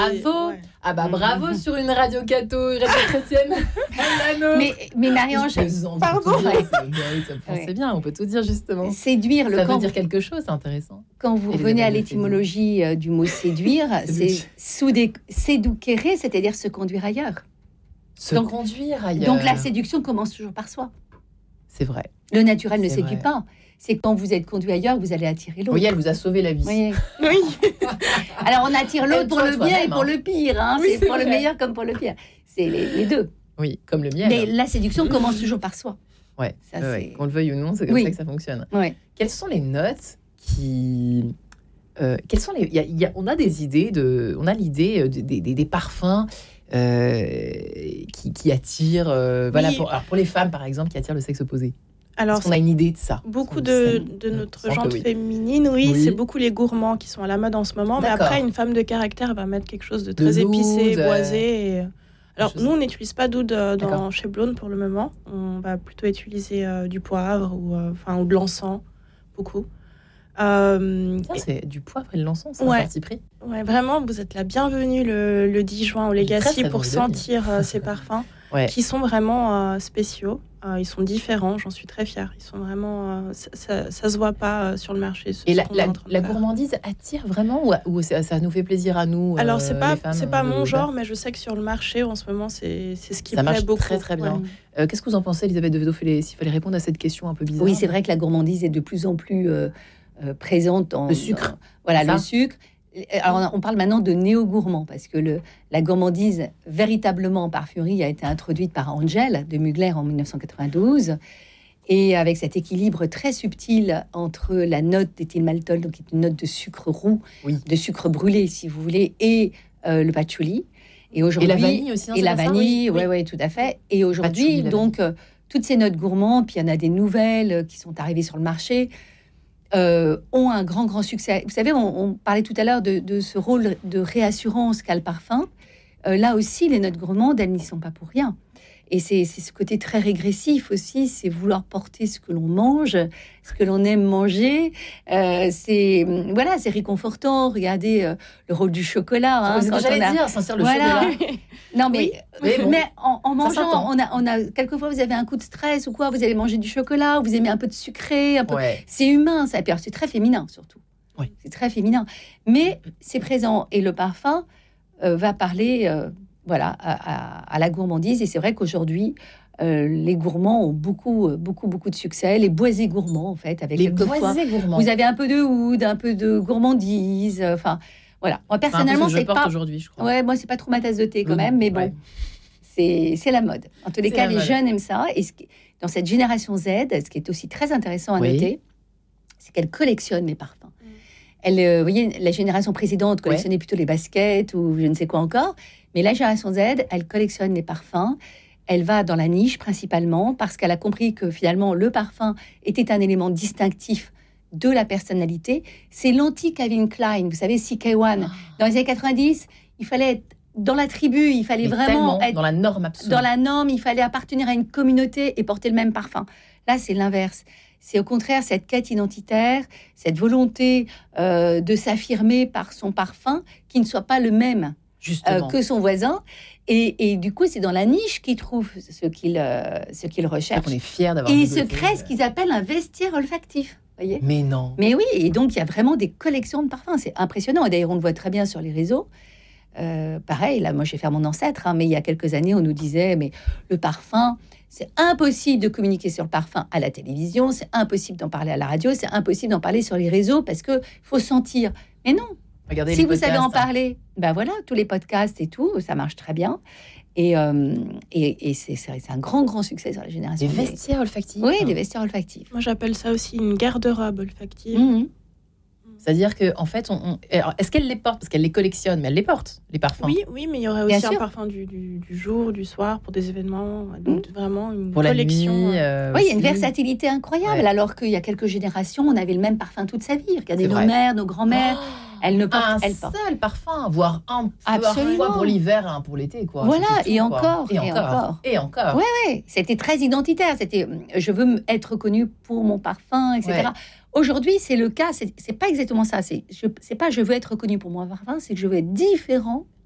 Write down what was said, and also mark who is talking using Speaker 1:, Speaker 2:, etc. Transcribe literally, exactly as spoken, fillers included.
Speaker 1: Bravo.
Speaker 2: Ouais.
Speaker 1: Ah bah bravo sur une radio catho, radio chrétienne.
Speaker 3: mais, mais Marie-Ange,
Speaker 1: pardon. C'est ouais. bien, on peut tout dire justement.
Speaker 3: Séduire,
Speaker 1: ça
Speaker 3: le
Speaker 1: veut
Speaker 3: camp,
Speaker 1: dire quelque chose, c'est intéressant.
Speaker 3: Quand vous revenez à l'étymologie euh, du mot séduire, c'est séduquere, c'est-à-dire se conduire ailleurs.
Speaker 1: Se
Speaker 3: donc,
Speaker 1: conduire ailleurs.
Speaker 3: Donc la séduction commence toujours par soi.
Speaker 1: C'est vrai.
Speaker 3: Le naturel ne
Speaker 1: c'est
Speaker 3: séduit
Speaker 1: vrai.
Speaker 3: pas. C'est quand vous êtes conduit ailleurs, vous allez attirer l'autre.
Speaker 1: Oui, elle vous a sauvé la vie.
Speaker 3: Oui.
Speaker 2: oui.
Speaker 3: Alors on attire l'autre pour
Speaker 1: toi,
Speaker 3: le
Speaker 1: toi
Speaker 3: bien
Speaker 1: même,
Speaker 3: et pour
Speaker 1: hein.
Speaker 3: le pire. Hein.
Speaker 1: Oui,
Speaker 3: c'est,
Speaker 1: c'est
Speaker 3: pour
Speaker 1: vrai.
Speaker 3: le meilleur comme pour le pire. C'est les, les deux.
Speaker 1: Oui, comme le miel.
Speaker 3: Mais la séduction commence toujours par soi.
Speaker 1: Ouais,
Speaker 3: ça,
Speaker 1: ouais,
Speaker 3: c'est...
Speaker 1: qu'on le veuille ou non, c'est comme
Speaker 3: oui.
Speaker 1: ça que ça fonctionne.
Speaker 3: Ouais.
Speaker 1: Quelles sont les notes qui... Euh, quelles sont les... y a, y a, on a des idées, de, on a l'idée des, des, des parfums euh, qui, qui attirent... Euh, oui. Voilà, pour, alors pour les femmes, par exemple, qui attirent le sexe opposé.
Speaker 2: Alors,
Speaker 1: Est-ce qu'on a une idée de ça?
Speaker 2: Beaucoup de, de notre gente oui. féminine, oui, oui, c'est beaucoup les gourmands qui sont à la mode en ce moment. D'accord. Mais après, une femme de caractère va mettre quelque chose de très de épicé, euh... boisé. Et... Alors, nous, on n'utilise pas d'oud dans, chez Blonde pour le moment. On va plutôt utiliser euh, du poivre ou, euh, ou de l'encens, beaucoup.
Speaker 1: Euh, Tiens, et... c'est du poivre et de l'encens, c'est ouais. un parti pris.
Speaker 2: Ouais, vraiment, vous êtes la bienvenue le, le dix juin au Legacy pour sentir euh, ces parfums ouais. qui sont vraiment euh, spéciaux. Euh, ils sont différents, j'en suis très fière. Ils sont vraiment, euh, ça, ça, ça se voit pas euh, sur le marché.
Speaker 1: Et la, la, la gourmandise attire vraiment ou, ou ça, ça nous fait plaisir à nous?
Speaker 2: Alors c'est
Speaker 1: euh,
Speaker 2: pas,
Speaker 1: femmes,
Speaker 2: c'est pas
Speaker 1: euh,
Speaker 2: mon genre, mais je sais que sur le marché en ce moment, c'est, c'est ce qui
Speaker 1: ça
Speaker 2: plaît
Speaker 1: marche
Speaker 2: beaucoup.
Speaker 1: Très très bien.
Speaker 2: Ouais.
Speaker 1: Euh, qu'est-ce que vous en pensez, Elisabeth de Wedeau, s'il fallait répondre à cette question un peu bizarre?
Speaker 3: Oui, c'est vrai que la gourmandise est de plus en plus euh, euh, présente dans
Speaker 1: le sucre.
Speaker 3: Dans, voilà, ça. le sucre. Alors, on parle maintenant de néo-gourmand, parce que le, la gourmandise, véritablement en parfumerie, a été introduite par Angel de Mugler en dix-neuf cent quatre-vingt-douze, et avec cet équilibre très subtil entre la note d'éthylmaltol, donc qui est une note de sucre roux, oui. de sucre brûlé, si vous voulez, et euh, le patchouli. Et, aujourd'hui,
Speaker 1: et la vanille aussi. Hein,
Speaker 3: et la vanille,
Speaker 1: oui,
Speaker 3: oui, oui, tout à fait. Et aujourd'hui, patchouli, donc, euh, toutes ces notes gourmandes, puis il y en a des nouvelles qui sont arrivées sur le marché, Euh, ont un grand, grand succès. Vous savez, on, on parlait tout à l'heure de, de ce rôle de réassurance qu'a le parfum. Euh, là aussi, les notes gourmandes, elles n'y sont pas pour rien. Et c'est, c'est ce côté très régressif aussi, c'est vouloir porter ce que l'on mange, ce que l'on aime manger. Euh, c'est, voilà, c'est réconfortant. Regardez euh, le rôle du chocolat. Hein,
Speaker 1: c'est ce que j'allais a... dire, sentir le voilà. chocolat.
Speaker 3: Non, mais,
Speaker 1: oui, mais, bon,
Speaker 3: mais en, en mangeant, on a, on a, quelquefois, vous avez un coup de stress ou quoi, vous allez manger du chocolat, vous aimez un peu de sucré. Un peu...
Speaker 1: Ouais.
Speaker 3: C'est humain, ça. Puis, c'est très féminin, surtout.
Speaker 1: Ouais.
Speaker 3: C'est très féminin. Mais c'est présent. Et le parfum euh, va parler... Euh, Voilà, à, à, à la gourmandise. Et c'est vrai qu'aujourd'hui, euh, les gourmands ont beaucoup, beaucoup, beaucoup de succès. Les boisés gourmands, en fait, avec
Speaker 1: les boisés gourmands.
Speaker 3: Vous avez un peu de oud, un peu de gourmandise. Enfin, voilà. Moi, personnellement,
Speaker 1: c'est,
Speaker 3: c'est pas.
Speaker 1: Aujourd'hui, je crois.
Speaker 3: Ouais, moi, c'est pas trop ma tasse de thé quand
Speaker 1: mmh,
Speaker 3: même, mais bon,
Speaker 1: ouais.
Speaker 3: c'est, c'est la mode. En tous les
Speaker 1: c'est
Speaker 3: cas, les
Speaker 1: mode.
Speaker 3: jeunes aiment ça. Et ce qui, dans cette génération Z, ce qui est aussi très intéressant à
Speaker 1: oui.
Speaker 3: noter, c'est qu'elle collectionne les parfums. Elle, euh, vous voyez, la génération précédente collectionnait ouais. plutôt les baskets ou je ne sais quoi encore. Mais la génération Z, elle collectionne les parfums. Elle va dans la niche principalement parce qu'elle a compris que finalement, le parfum était un élément distinctif de la personnalité. C'est l'anti-Calvin Klein. Vous savez, C K un. Ah. Dans les années quatre-vingt-dix, il fallait être dans la tribu. Il fallait
Speaker 1: Mais
Speaker 3: vraiment être
Speaker 1: dans la norme absolue.
Speaker 3: Dans la norme, il fallait appartenir à une communauté et porter le même parfum. Là, c'est l'inverse. C'est au contraire cette quête identitaire, cette volonté euh, de s'affirmer par son parfum qui ne soit pas le même euh, que son voisin. Et, et du coup, c'est dans la niche qu'il trouve ce qu'il, euh, ce qu'il recherche.
Speaker 1: On est fiers d'avoir.
Speaker 3: Et il se crée ce qu'ils appellent un vestiaire olfactif. Voyez ?
Speaker 1: Mais non.
Speaker 3: Mais oui, et donc il y a vraiment des collections de parfums. C'est impressionnant. Et d'ailleurs, on le voit très bien sur les réseaux. Euh, pareil, là, moi, je vais faire mon ancêtre, hein, mais il y a quelques années, on nous disait, mais le parfum, c'est impossible de communiquer sur le parfum à la télévision, c'est impossible d'en parler à la radio, c'est impossible d'en parler sur les réseaux parce que faut sentir. Mais non.
Speaker 1: Regardez
Speaker 3: si
Speaker 1: les
Speaker 3: vous
Speaker 1: podcasts,
Speaker 3: savez en
Speaker 1: hein.
Speaker 3: parler, ben voilà, tous les podcasts et tout, ça marche très bien. Et, euh, et, et c'est, c'est un grand, grand succès sur la génération.
Speaker 1: Des vestiaires olfactifs.
Speaker 3: Oui, des vestiaires olfactifs.
Speaker 2: Moi, j'appelle ça aussi une garde-robe olfactive.
Speaker 3: Mmh.
Speaker 1: C'est-à-dire que en fait, on, on... Alors, est-ce qu'elle les porte parce qu'elle les collectionne, mais elle les porte les parfums.
Speaker 2: Oui, oui, mais il y aurait aussi un parfum du, du, du jour, du soir pour des événements, donc mmh. vraiment une
Speaker 1: pour
Speaker 2: collection.
Speaker 1: La nuit, euh,
Speaker 3: oui, il y a une versatilité incroyable. Ouais. Alors qu'il y a quelques générations, on avait le même parfum toute sa vie. Regardez nos mères, nos grands-mères, oh, elles ne portent,
Speaker 1: un
Speaker 3: elles portent.
Speaker 1: seul parfum, voire un
Speaker 3: Absolument.
Speaker 1: Parfois pour l'hiver, un pour l'été, quoi.
Speaker 3: Voilà,
Speaker 1: tout,
Speaker 3: et,
Speaker 1: quoi.
Speaker 3: encore,
Speaker 1: et,
Speaker 3: et
Speaker 1: encore,
Speaker 3: encore,
Speaker 1: et encore.
Speaker 3: Oui, oui, c'était très identitaire. C'était, je veux être connue pour mon parfum, et cetera. Ouais. Aujourd'hui, c'est le cas. C'est, c'est pas exactement ça. C'est, je, c'est pas je veux être reconnu pour mon parfum, c'est que je veux être différent